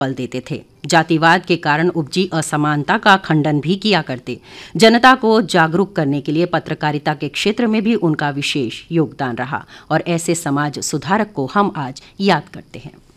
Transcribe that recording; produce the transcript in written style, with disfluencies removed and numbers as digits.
बल देते थे। जातिवाद के कारण उपजी असमानता का खंडन भी किया करते। जनता को जागरूक करने के लिए पत्रकारिता के क्षेत्र में भी उनका विशेष योगदान रहा और ऐसे समाज सुधारक को हम आज याद करते हैं।